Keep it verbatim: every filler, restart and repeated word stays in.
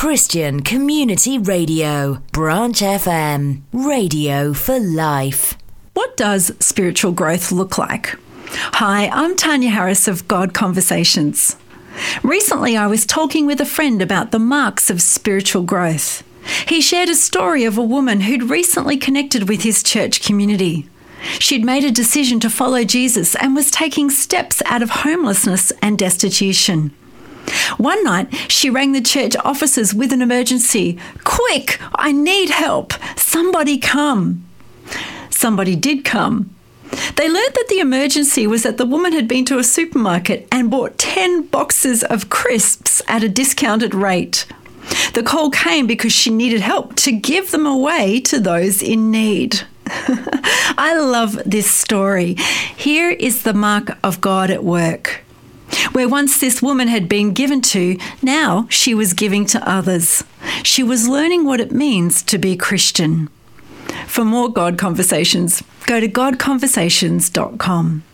Christian Community Radio, Branch F M, radio for life. What does spiritual growth look like? Hi, I'm Tanya Harris of God Conversations. Recently, I was talking with a friend about the marks of spiritual growth. He shared a story of a woman who'd recently connected with his church community. She'd made a decision to follow Jesus and was taking steps out of homelessness and destitution. One night, she rang the church offices with an emergency. "Quick, I need help. Somebody come." Somebody did come. They learned that the emergency was that the woman had been to a supermarket and bought ten boxes of crisps at a discounted rate. The call came because she needed help to give them away to those in need. I love this story. Here is the mark of God at work. Where once this woman had been given to, now she was giving to others. She was learning what it means to be Christian. For more God Conversations, go to god conversations dot com.